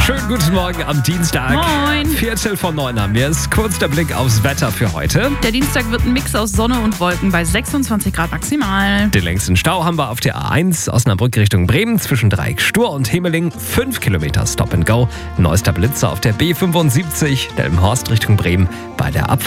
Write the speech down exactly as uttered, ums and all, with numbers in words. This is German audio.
Schönen guten Morgen am Dienstag. Moin. Viertel vor neun haben wir es. Kurz der Blick aufs Wetter für heute. Der Dienstag wird ein Mix aus Sonne und Wolken bei sechsundzwanzig Grad maximal. Den längsten Stau haben wir auf der A eins Osnabrück Richtung Bremen zwischen Dreieck Stur und Hemeling. fünf Kilometer Stop and Go. Neuester Blitzer auf der B fünfundsiebzig Delmenhorst Richtung Bremen bei der Abfahrt.